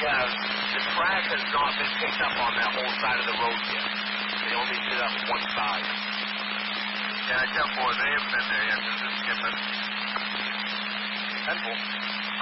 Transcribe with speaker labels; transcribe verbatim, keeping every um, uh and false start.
Speaker 1: have, the track has not been picked up on that whole side of the road yet. They only did up one side.
Speaker 2: Yeah, I tell boy, they haven't been there yet. They're just skipping.
Speaker 1: Temple.